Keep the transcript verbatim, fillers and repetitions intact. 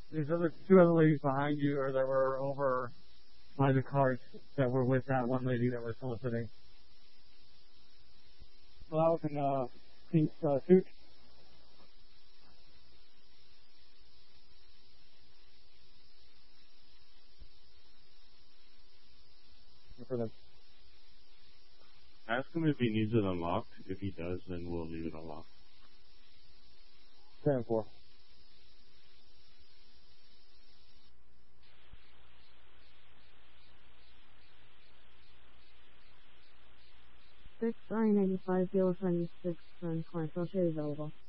These other two other ladies behind you, or that were over by the cart that were with that one lady that was soliciting. Blouse and uh, pink uh, suit. For them. Ask him if he needs it unlocked. If he does, then we'll leave it unlocked. Ten four. six I ninety-five, Bill seventy-six, and client associated available.